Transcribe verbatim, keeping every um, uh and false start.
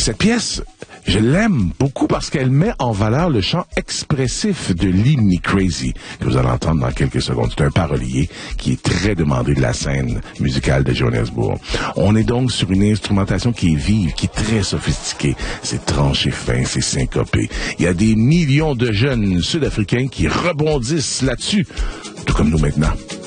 Cette pièce, je l'aime beaucoup parce qu'elle met en valeur le chant expressif de Lee Me Crazy, que vous allez entendre dans quelques secondes. C'est un parolier qui est très demandé de la scène musicale de Johannesburg. On est donc sur une instrumentation qui est vive, qui est très sophistiquée. C'est tranché fin, c'est syncopé. Il y a des millions de jeunes Sud-Africains qui rebondissent là-dessus, tout comme nous maintenant.